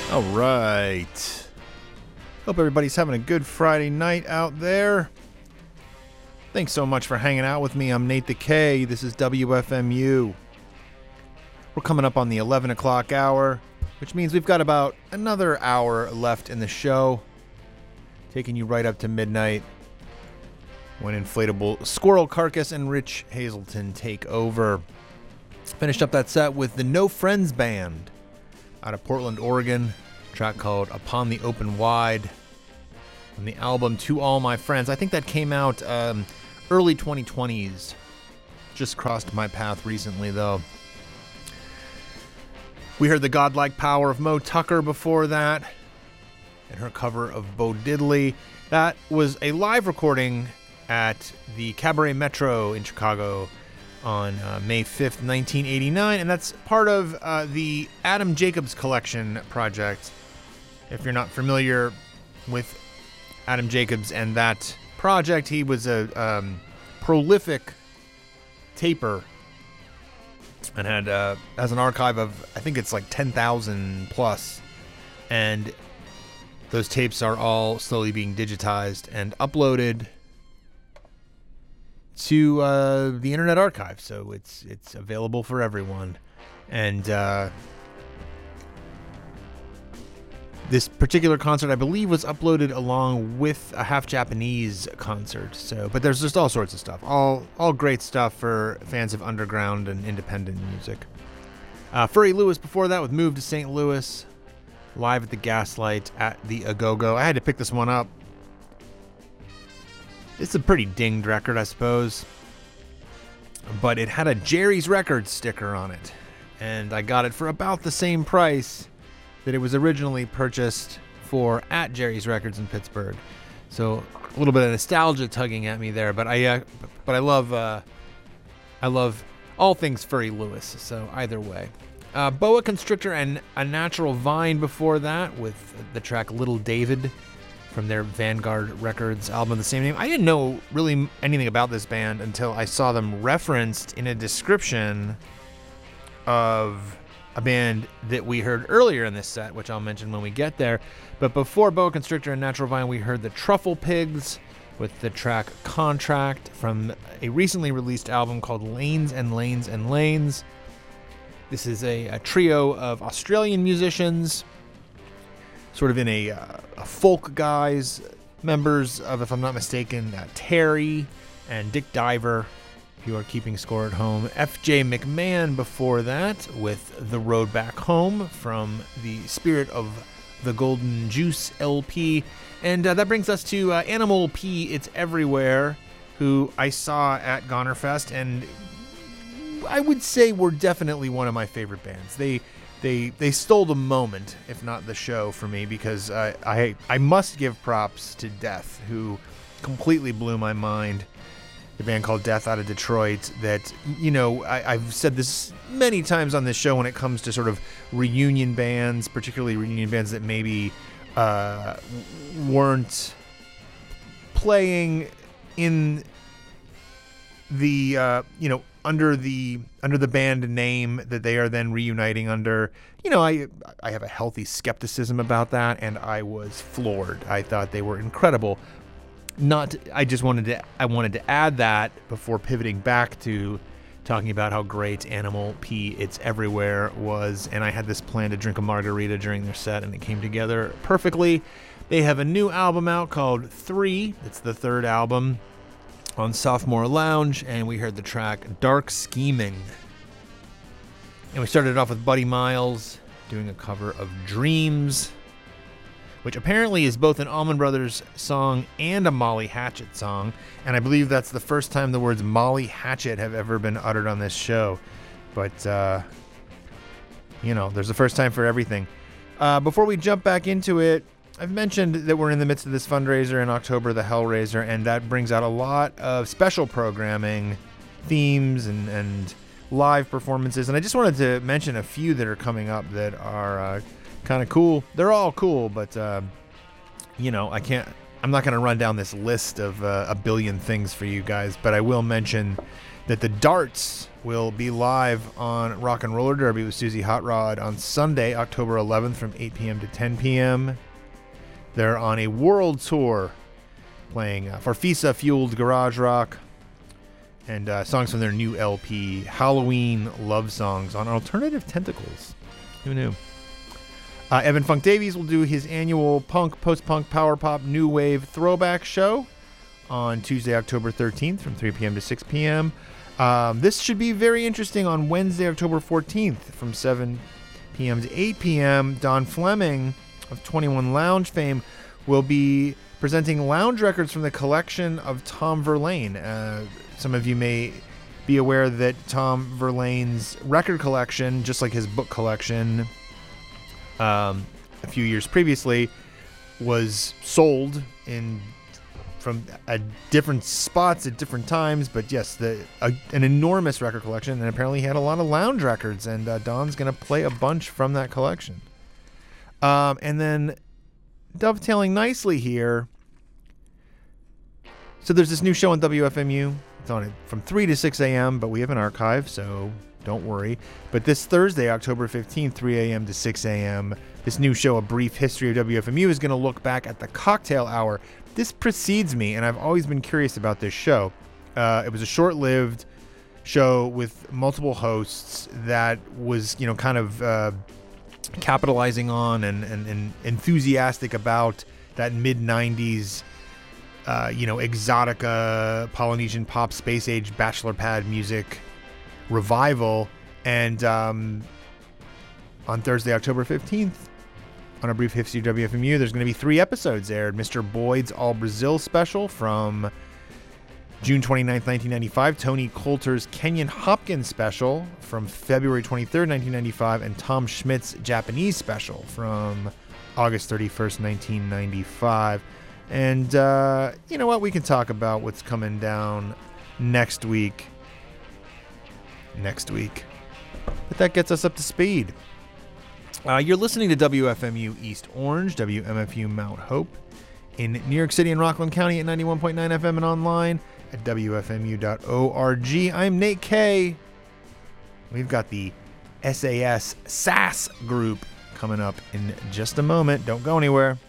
All right. Hope everybody's having a good Friday night out there. Thanks so much for hanging out with me. I'm Nate the K. This is WFMU. We're coming up on the 11 o'clock hour, which means we've got about another hour left in the show, taking you right up to midnight when Inflatable Squirrel Carcass and Rich Hazelton take over. Finished up that set with the No Friends Band out of Portland, Oregon. A track called Upon the Open Wide from the album To All My Friends. I think that came out early 2020s. Just crossed my path recently, though. We heard the godlike power of Mo Tucker before that, and her cover of Bo Diddley. That was a live recording at the Cabaret Metro in Chicago on May 5th, 1989, and that's part of the Adam Jacobs Collection project. If you're not familiar with Adam Jacobs and that project, he was a prolific taper and has an archive of, I think it's like 10,000 plus, and those tapes are all slowly being digitized and uploaded to the Internet Archive, so it's available for everyone. And this particular concert, I believe, was uploaded along with a half Japanese concert. So, but there's just all sorts of stuff, all great stuff for fans of underground and independent music. Furry Lewis before that with Move to St. Louis, live at the Gaslight at the Agogo. I had to pick this one up. It's a pretty dinged record, I suppose, but it had a Jerry's Records sticker on it, and I got it for about the same price that it was originally purchased for at Jerry's Records in Pittsburgh. So a little bit of nostalgia tugging at me there, but I love all things Furry Lewis. So either way, Boa Constrictor and A Natural Vine before that with the track Little David from their Vanguard Records album of the same name. I didn't know really anything about this band until I saw them referenced in a description of a band that we heard earlier in this set, which I'll mention when we get there. But before Boa Constrictor and Natural Vine, we heard the Truffle Pigs with the track Contract from a recently released album called Lanes and Lanes and Lanes. This is a trio of Australian musicians, sort of in a folk guise, members of, if I'm not mistaken, Terry and Dick Diver, if you are keeping score at home. F.J. McMahon before that with The Road Back Home from the Spirit of the Golden Juice LP. And that brings us to Animal P, It's Everywhere, who I saw at Gonerfest, and I would say were definitely one of my favorite bands. They stole the moment, if not the show, for me, because I must give props to Death, who completely blew my mind. The band called Death out of Detroit that, you know, I've said this many times on this show when it comes to sort of reunion bands, particularly reunion bands that maybe weren't playing in the, under the band name that they are then reuniting under. You know, I have a healthy skepticism about that, and I was floored. I thought they were incredible. I wanted to add that before pivoting back to talking about how great Animal P, It's Everywhere was, and I had this plan to drink a margarita during their set, and it came together perfectly. They have a new album out called 3. It's the third album on Sophomore Lounge, and we heard the track Dark Scheming. And we started off with Buddy Miles doing a cover of Dreams, which apparently is both an Allman Brothers song and a Molly Hatchet song, and I believe that's the first time the words Molly Hatchet have ever been uttered on this show. But, there's a first time for everything. Before we jump back into it, I've mentioned that we're in the midst of this fundraiser in October, the Hellraiser, and that brings out a lot of special programming, themes, and live performances. And I just wanted to mention a few that are coming up that are kind of cool. They're all cool, but I'm not going to run down this list of a billion things for you guys, but I will mention that the Darts will be live on Rock and Roller Derby with Susie Hot Rod on Sunday, October 11th from 8 p.m. to 10 p.m. They're on a world tour playing Farfisa-fueled garage rock and songs from their new LP, Halloween Love Songs, on Alternative Tentacles. Who knew? Evan Funk Davies will do his annual punk, post-punk, power pop, new wave throwback show on Tuesday, October 13th from 3 p.m. to 6 p.m. This should be very interesting on Wednesday, October 14th from 7 p.m. to 8 p.m. Don Fleming of 21 Lounge fame will be presenting lounge records from the collection of Tom Verlaine. Some of you may be aware that Tom Verlaine's record collection, just like his book collection a few years previously, was sold from different spots at different times. But yes, an enormous record collection, and apparently he had a lot of lounge records, and Don's going to play a bunch from that collection. And then dovetailing nicely here, so there's this new show on WFMU. It's on from 3 to 6 a.m., but we have an archive, so don't worry. But this Thursday, October 15th, 3 a.m. to 6 a.m., this new show, A Brief History of WFMU, is going to look back at the cocktail hour. This precedes me, and I've always been curious about this show. It was a short-lived show with multiple hosts that was, kind of capitalizing on and enthusiastic about that mid-90s, exotica, Polynesian pop, space age, bachelor pad music revival. And on Thursday, October 15th, on A Brief History of WFMU, there's going to be 3 episodes aired. Mr. Boyd's All Brazil special from June 29th, 1995, Tony Coulter's Kenyon Hopkins special from February 23rd, 1995, and Tom Schmidt's Japanese special from August 31st, 1995. And you know what? We can talk about what's coming down next week. But that gets us up to speed. You're listening to WFMU East Orange, WMFU Mount Hope in New York City and Rockland County at 91.9 FM and online at WFMU.org. I'm Nate K. We've got the SAS group coming up in just a moment. Don't go anywhere.